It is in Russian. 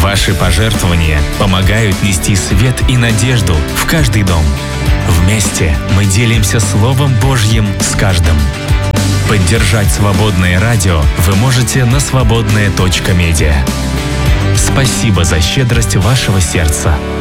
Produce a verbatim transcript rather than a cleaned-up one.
Ваши пожертвования помогают нести свет и надежду в каждый дом. Вместе мы делимся Словом Божьим с каждым. Поддержать свободное радио вы можете на свободная точка медиа. Спасибо за щедрость вашего сердца.